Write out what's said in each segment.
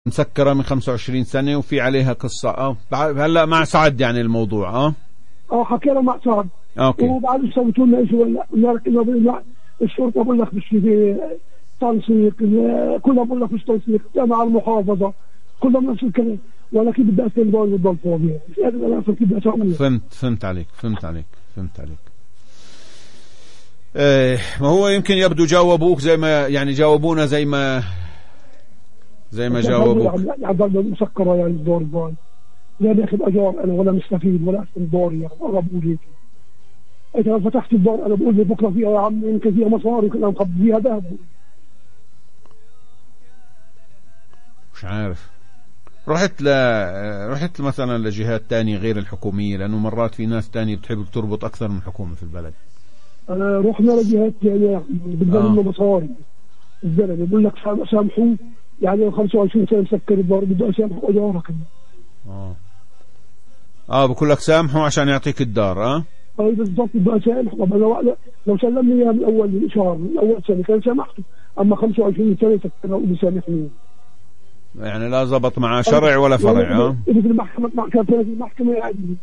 مسكرة من 25 سنة وفي عليها قصة. هلا مع سعد يعني الموضوع حكينا مع سعد. اوكي. وبعد سويتوا لنا شيء ولا لا الشرطة بقول لك مش في تنسيق، كلها بقول لك مش تنسيق مع المحافظة، كلها نفس الكلام، ولكن بدي أسأل دوري بالضبط فاضي مش قادر أنا أفهم كيف بدي أسوي. فهمت عليك. ما هو يمكن يبدو جاوبوك زي ما يعني جاوبونا زي ما جاوبوك. يعني مسكرة يعني الدور لا باخذ أجار أنا ولا مستفيد ولا أحسن دوري يعني أقول هيك. إذا فتحت الدار أنا بقول لي بكرة فيها يا عم يمكن فيها مصاري كنا نخبي فيها ذهب. مش عارف. رحت مثلا لجهات تانية غير الحكومية، لأنه مرات في ناس تانية بتحب تربط أكثر من حكومة في البلد. رحنا لجهات يعني بدنا منه مصاري. الزلمة بقول لك سامحوه يعني 25 سنة مسكر الدار بده أسامحه أجارة كمان. بقول لك سامحه عشان يعطيك الدار. بالضبط بده أسامحه. طب لو سلمني إياها من أول شهر من أول سنة كان سامحته، أما 25 سنة سكرها وبيسامحني. يعني لا زبط مع شرع ولا فرع. إذا في المحكمة كانت في المحكمة عادي.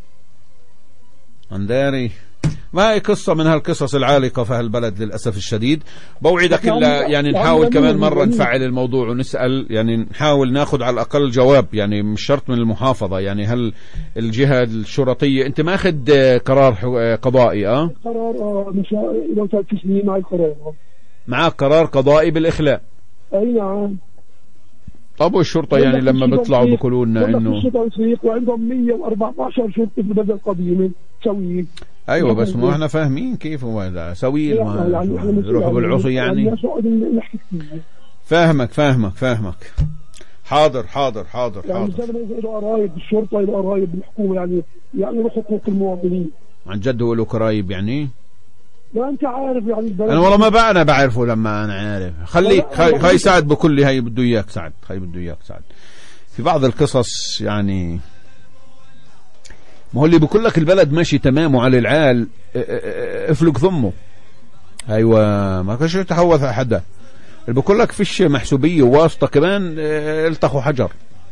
عنداري ما هي قصة من هالقصص العالقة في هالبلد للأسف الشديد. بوعدك يعني نحاول كمان مرة نفعل الموضوع ونسأل، يعني نحاول ناخد على الأقل جواب، يعني مش شرط من المحافظة، يعني هل الجهة الشرطية أنت ما أخذ قرار قضائي؟ قرار مش لو 3 سنين معي القرار. معك قرار قضائي بالإخلاء؟ أي نعم. طب والشرطة يعني لما بيطلعوا بيقولوا لنا إنه وعندهم 114 شرطة بدل القديمة سويه. ايوه بس ما احنا فاهمين كيف هو هذا سويه يروحوا بالعصي يعني. فاهمك. حاضر. يعني له قرايب بالشرطة، له قرايب بالحكومة، يعني له حقوق المواطنين. عن جد هو له قرايب يعني؟ ما انت عارف يعني انا والله ما بقى انا بعرفه لما انا عارف. خلي سعد بكل هي بده اياك سعد. في بعض القصص يعني ما هو اللي بقول لك البلد ماشي تمام وعلى العال افلق ثمه. ايوه ما كانش يتحوث حدا. اللي بقول لك فيش محسوبيه وواسطه كمان التقوا حجر.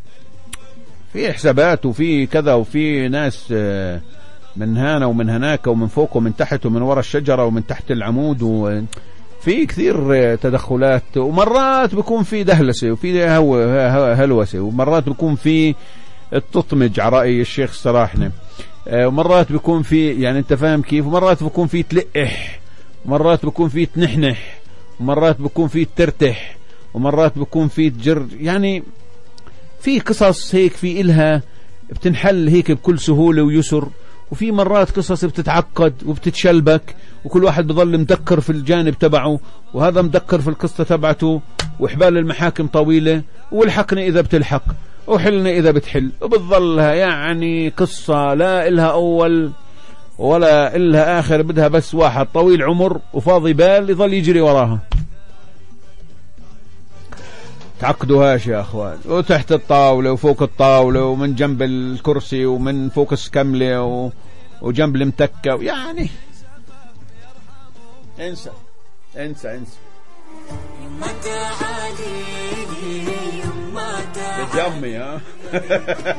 في حسابات وفي كذا وفي ناس من هنا ومن هناك ومن فوق ومن تحت ومن وراء الشجره ومن تحت العمود، وفي كثير تدخلات، ومرات بيكون في دهلسه وفي هلوسه، ومرات بيكون في التطمج على رأي الشيخ السراحنة، ومرات بيكون في يعني انت فاهم كيف، ومرات بيكون في تلقح، ومرات بيكون في تنحنح، ومرات بيكون في ترتح، ومرات بيكون في تجر. يعني في قصص هيك في إلها بتنحل هيك بكل سهولة ويسر، وفي مرات قصص بتتعقد وبتتشلبك، وكل واحد بضل مدكر في الجانب تبعه، وهذا مدكر في القصة تبعته، وحبال المحاكم طويلة، والحقنا إذا بتلحق وحلنا إذا بتحل، وبتظلها يعني قصة لا إلها أول ولا إلها آخر، بدها بس واحد طويل عمر وفاضي بال يظل يجري وراها. تعقدوهاش يا أخوان، وتحت الطاولة وفوق الطاولة ومن جنب الكرسي ومن فوق السكملة وجنب المتكة، يعني انسى. بتجمي